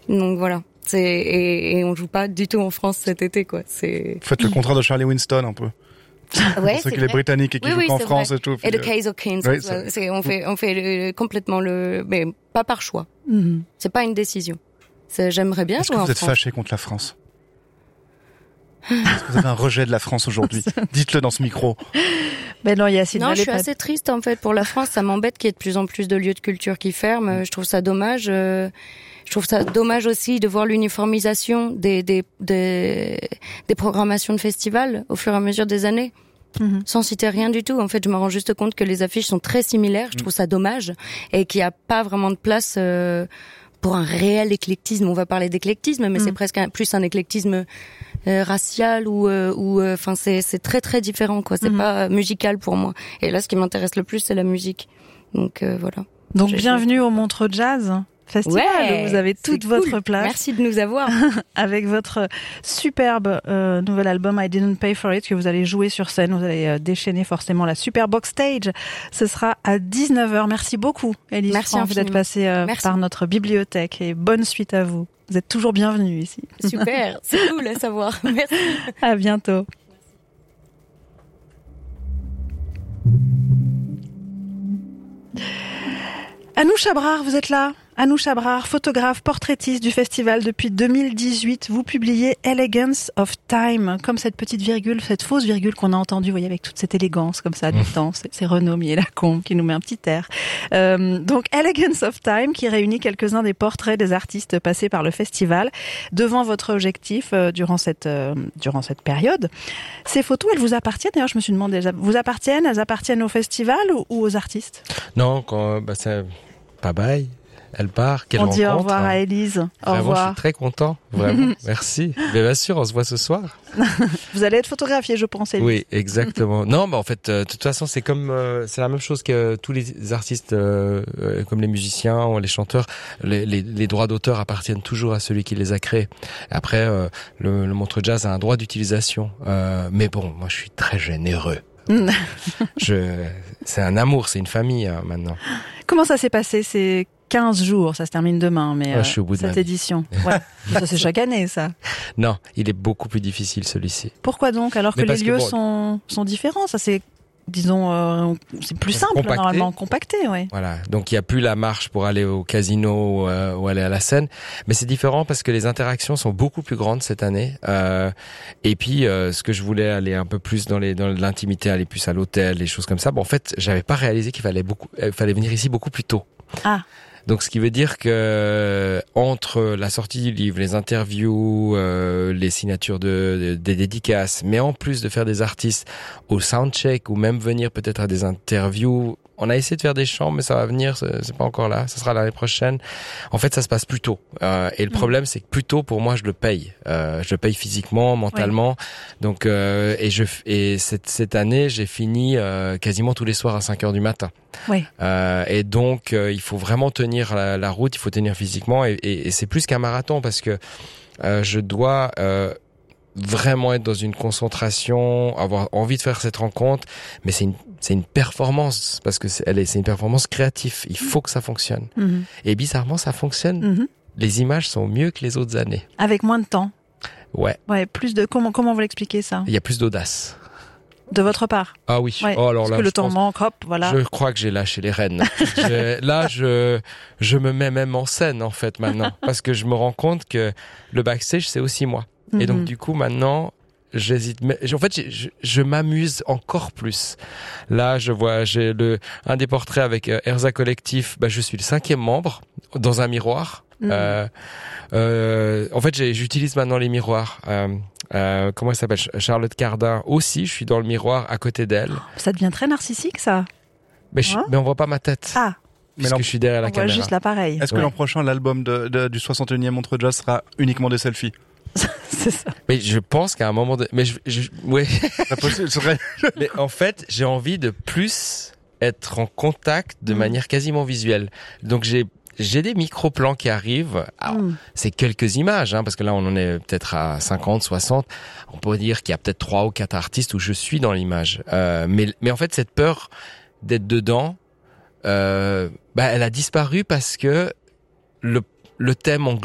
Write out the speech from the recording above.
Donc voilà. Et on joue pas du tout en France cet été, quoi. Vous faites le contraire de Charlie Winston, un peu. Ouais, pour ceux qui est britannique et qui jouent en France vrai. et tout. Et de Kaiser Keynes. Oui, on fait complètement mais pas par choix. C'est pas une décision. J'aimerais bien jouer en France. Est-ce que vous êtes fâché contre la France? Est-ce que vous avez un rejet de la France aujourd'hui? Dites-le dans ce micro. Ben non, Yacine, je suis assez triste en fait pour la France. Ça m'embête qu'il y ait de plus en plus de lieux de culture qui ferment. Je trouve ça dommage. Je trouve ça dommage aussi de voir l'uniformisation des programmations de festivals au fur et à mesure des années. Sans citer rien du tout. En fait, je me rends juste compte que les affiches sont très similaires. Je trouve ça dommage et qu'il n'y a pas vraiment de place pour un réel éclectisme. On va parler d'éclectisme, mais c'est presque plus un éclectisme racial ou enfin c'est très très différent, quoi. C'est pas musical pour moi. Et là, ce qui m'intéresse le plus, c'est la musique. Donc voilà. Donc bienvenue au Montreux Jazz Festival. Ouais, vous avez toute votre place. Merci de nous avoir. Avec votre superbe nouvel album I Didn't Pay For It que vous allez jouer sur scène. Vous allez déchaîner forcément la Super Box Stage. Ce sera à 19h. Merci beaucoup, Élise. Merci Franck, d'être passée par notre bibliothèque et bonne suite à vous. Vous êtes toujours bienvenue ici. Super, c'est cool à savoir. Merci. À bientôt. Anouche Abrard, vous êtes là? Anouche Abrard, photographe, portraitiste du festival depuis 2018. Vous publiez Elegance of Time, comme cette petite virgule, cette fausse virgule qu'on a entendue, vous voyez, avec toute cette élégance comme ça du temps. C'est Renaud Mier-Lacombe qui nous met un petit air. Donc Elegance of Time, qui réunit quelques-uns des portraits des artistes passés par le festival devant votre objectif durant cette période. Ces photos, elles vous appartiennent? D'ailleurs, je me suis demandé, elles appartiennent au festival ou aux artistes? Non, c'est bye bye. Elle part, quelle rencontre. On dit au revoir à Élise. Au revoir. Je suis très content, vraiment. Merci. Mais bien sûr, on se voit ce soir. Vous allez être photographiée, je pense, Élise. Oui, exactement. Non, en fait, de toute façon, c'est la même chose que tous les artistes, comme les musiciens ou les chanteurs. Les droits d'auteur appartiennent toujours à celui qui les a créés. Après, le Montreux Jazz a un droit d'utilisation. Mais bon, moi, je suis très généreux. C'est un amour, c'est une famille, maintenant. Comment ça s'est passé ces 15 jours? Ça se termine demain, mais je suis au bout de cette édition. Ouais. Ça, c'est chaque année, ça. Non, il est beaucoup plus difficile, celui-ci. Pourquoi donc? Alors que les lieux sont différents. Ça, c'est, disons, c'est plus simple, compacté. Normalement, compacté, oui. Voilà. Donc, il n'y a plus la marche pour aller au casino ou aller à la scène. Mais c'est différent parce que les interactions sont beaucoup plus grandes cette année. Et puis, ce que je voulais aller un peu plus dans l'intimité, aller plus à l'hôtel, les choses comme ça. Bon, en fait, j'avais pas réalisé qu'il fallait venir ici beaucoup plus tôt. Ah. Donc, ce qui veut dire que entre la sortie du livre, les interviews, les signatures des dédicaces, mais en plus de faire des artistes au soundcheck ou même venir peut-être à des interviews, on a essayé de faire des chants, mais ça va venir, c'est pas encore là, ça sera l'année prochaine. En fait, ça se passe plus tôt. Et le problème, c'est que plus tôt, pour moi, je le paye. Je le paye physiquement, mentalement. Oui. Donc, et cette année, j'ai fini quasiment tous les soirs à 5h du matin. Oui. Et donc, il faut vraiment tenir la route, il faut tenir physiquement, et c'est plus qu'un marathon parce que je dois vraiment être dans une concentration, avoir envie de faire cette rencontre, mais c'est une performance parce que c'est une performance créative. Il faut que ça fonctionne. Et bizarrement, ça fonctionne. Les images sont mieux que les autres années. Avec moins de temps. Ouais. Ouais, plus de comment vous l'expliquez ça? Il y a plus d'audace. De votre part? Ah oui. Ouais, alors parce là, que le temps manque, hop, voilà. Je crois que j'ai lâché les rênes. Je me mets même en scène, en fait, maintenant. Parce que je me rends compte que le backstage, c'est aussi moi. Et donc, du coup, maintenant, j'hésite. Mais, en fait, je m'amuse encore plus. Là, j'ai un des portraits avec Erza Collectif. Je suis le 5e membre dans un miroir. En fait, j'utilise maintenant les miroirs. Comment elle s'appelle? Charlotte Cardin aussi. Je suis dans le miroir à côté d'elle. Ça devient très narcissique, ça. Mais on voit pas ma tête. Ah. Puisque je suis derrière la caméra. On voit juste l'appareil. Est-ce que l'an prochain, l'album du 61e Montreux Jazz sera uniquement des selfies? C'est ça. Mais je pense qu'à un moment de... Mais ouais. C'est possible, c'est vrai. Mais en fait, j'ai envie de plus être en contact de manière quasiment visuelle. Donc j'ai des micro-plans qui arrivent. Alors, c'est quelques images, parce que là, on en est peut-être à 50, 60. On peut dire qu'il y a peut-être 3 ou 4 artistes où je suis dans l'image. Mais en fait, cette peur d'être dedans, elle a disparu parce que le thème englobe